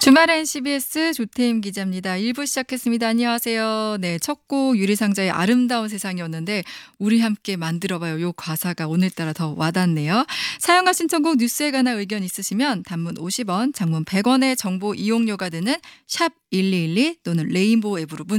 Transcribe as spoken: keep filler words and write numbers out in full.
주말엔 씨비에스 조태임 기자입니다. 일 부 시작했습니다. 안녕하세요. 네, 첫 곡 유리상자의 아름다운 세상이었는데 우리 함께 만들어봐요. 요 가사가 오늘따라 더 와닿네요. 사용과 신청곡 뉴스에 관한 의견 있으시면 단문 오십 원, 장문 백 원의 정보 이용료가 드는 샵 일이일이 또는 레인보우 앱으로 문